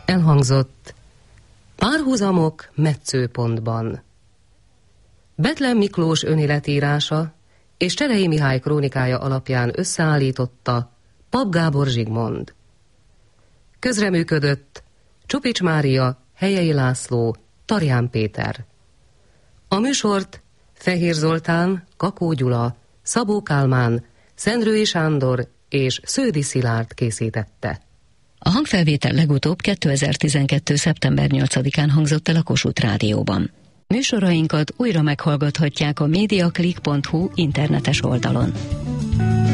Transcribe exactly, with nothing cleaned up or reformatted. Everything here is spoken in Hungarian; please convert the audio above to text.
Elhangzott Párhuzamok metszőpontban. Bethlen Miklós önéletírása és Cserei Mihály krónikája alapján összeállította Papp Gábor Zsigmond. Közreműködött Csupics Mária, Helyei László, Tarján Péter. A műsort Fehér Zoltán, Kakó Gyula, Szabó Kálmán, Szendrői Sándor és Sződi Szilárd készítette. A hangfelvétel legutóbb kétezer-tizenkettő. szeptember nyolcadikán hangzott el a Kossuth Rádióban. Műsorainkat újra meghallgathatják a mediaclick pont hu internetes oldalon.